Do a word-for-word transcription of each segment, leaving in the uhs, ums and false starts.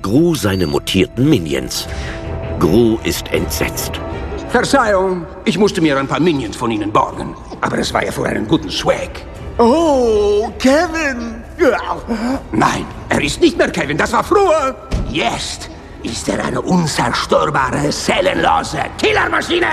Gru seine mutierten Minions. Gru ist entsetzt. Verzeihung, ich musste mir ein paar Minions von Ihnen borgen. Aber es war ja für einen guten Swag. Oh, Kevin! Ja. Nein, er ist nicht mehr Kevin, das war früher. Jetzt ist er eine unzerstörbare, seelenlose Killermaschine.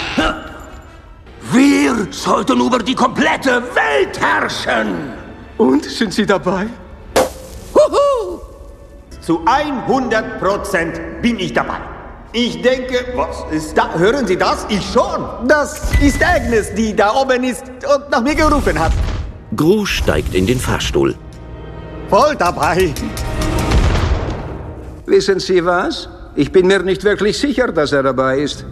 Wir sollten über die komplette Welt herrschen. Und, sind Sie dabei? Huhu. Zu hundert Prozent bin ich dabei. Ich denke, was ist da? Hören Sie das? Ich schon. Das ist Agnes, die da oben ist und nach mir gerufen hat. Gru steigt in den Fahrstuhl. Voll dabei. Wissen Sie was? Ich bin mir nicht wirklich sicher, dass er dabei ist.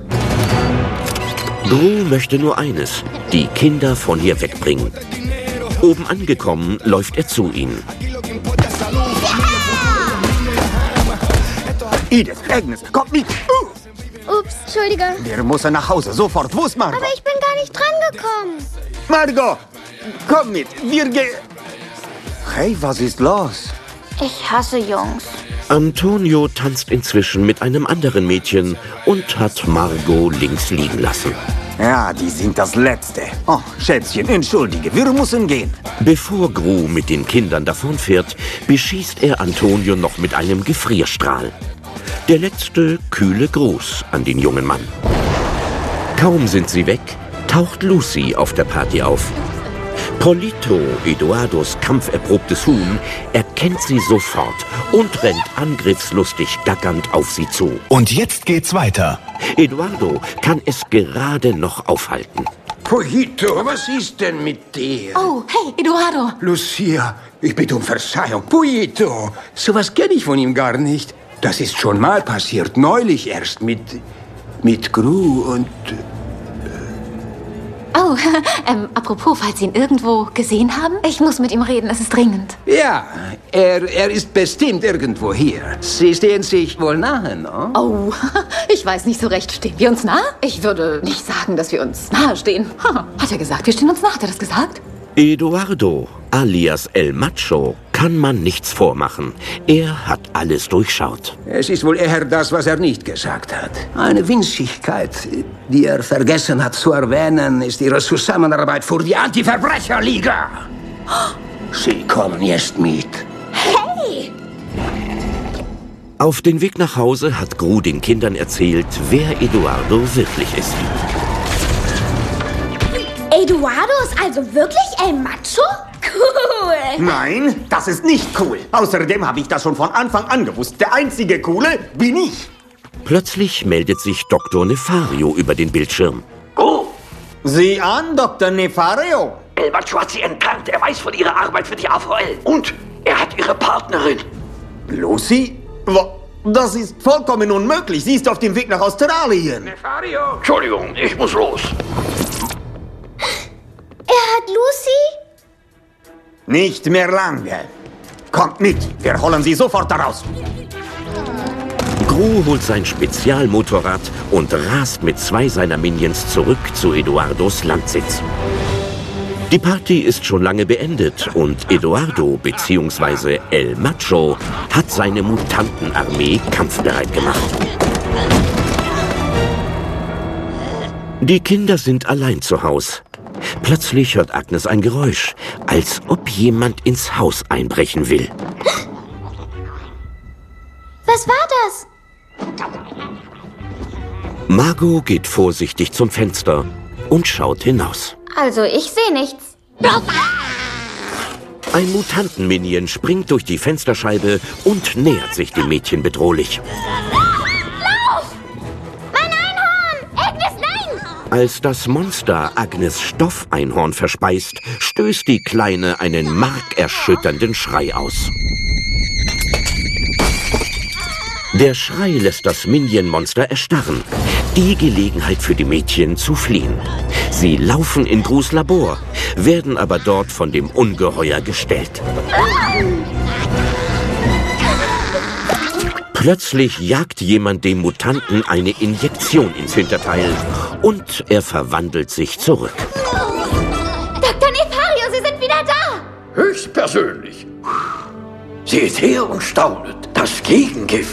Gru möchte nur eines, die Kinder von hier wegbringen. Oben angekommen, läuft er zu ihnen. Edith, Agnes, kommt mit. Uh. Ups, Entschuldige. Wir müssen nach Hause, sofort. Wo ist Margot? Aber ich bin gar nicht drangekommen. Margot, komm mit. Wir gehen... Hey, was ist los? Ich hasse Jungs. Antonio tanzt inzwischen mit einem anderen Mädchen und hat Margot links liegen lassen. Ja, die sind das Letzte. Oh, Schätzchen, entschuldige, wir müssen gehen. Bevor Gru mit den Kindern davonfährt, beschießt er Antonio noch mit einem Gefrierstrahl. Der letzte kühle Gruß an den jungen Mann. Kaum sind sie weg, taucht Lucy auf der Party auf. Polito, Eduardos kampferprobtes Huhn, erkennt sie sofort und rennt angriffslustig gackernd auf sie zu. Und jetzt geht's weiter. Eduardo kann es gerade noch aufhalten. Polito, was ist denn mit dir? Oh, hey, Eduardo. Lucia, ich bitte um Verzeihung. Polito, sowas kenne ich von ihm gar nicht. Das ist schon mal passiert, neulich erst mit... mit Gru und... Oh, ähm, apropos, falls Sie ihn irgendwo gesehen haben, ich muss mit ihm reden, es ist dringend. Ja, er, er ist bestimmt irgendwo hier. Sie stehen sich wohl nahe, no? Oh, ich weiß nicht so recht, stehen wir uns nahe? Ich würde nicht sagen, dass wir uns nahe stehen. Hat er gesagt, wir stehen uns nahe, hat er das gesagt? Eduardo, alias El Macho, kann man nichts vormachen. Er hat alles durchschaut. Es ist wohl eher das, was er nicht gesagt hat. Eine Winzigkeit, die er vergessen hat zu erwähnen, ist ihre Zusammenarbeit für die Anti-Verbrecherliga. Sie kommen jetzt mit. Hey! Auf den Weg nach Hause hat Gru den Kindern erzählt, wer Eduardo wirklich ist. Eduardo ist also wirklich El Macho? Cool! Nein, das ist nicht cool. Außerdem habe ich das schon von Anfang an gewusst. Der einzige Coole bin ich. Plötzlich meldet sich Doktor Nefario über den Bildschirm. Oh! Sieh an, Doktor Nefario. El Macho hat sie enttarnt. Er weiß von ihrer Arbeit für die A V L. Und er hat ihre Partnerin. Lucy? Das ist vollkommen unmöglich. Sie ist auf dem Weg nach Australien. Nefario! Entschuldigung, ich muss los. Er hat Lucy? Nicht mehr lange. Kommt mit, wir holen sie sofort daraus. Gru holt sein Spezialmotorrad und rast mit zwei seiner Minions zurück zu Eduardos Landsitz. Die Party ist schon lange beendet und Eduardo bzw. El Macho hat seine Mutantenarmee kampfbereit gemacht. Die Kinder sind allein zu Haus. Plötzlich hört Agnes ein Geräusch, als ob jemand ins Haus einbrechen will. Was war das? Margot geht vorsichtig zum Fenster und schaut hinaus. Also, ich sehe nichts. Ein Mutantenminion springt durch die Fensterscheibe und nähert sich dem Mädchen bedrohlich. Lauf! Mein Einhorn! Agnes, nein! Als das Monster Agnes Stoffeinhorn verspeist, stößt die Kleine einen markerschütternden Schrei aus. Der Schrei lässt das Minion-Monster erstarren. Die Gelegenheit für die Mädchen zu fliehen. Sie laufen in Grus Labor, werden aber dort von dem Ungeheuer gestellt. Plötzlich jagt jemand dem Mutanten eine Injektion ins Hinterteil und er verwandelt sich zurück. Doktor Nefario, Sie sind wieder da! Höchstpersönlich. Seht her und staunet. Das Gegengift.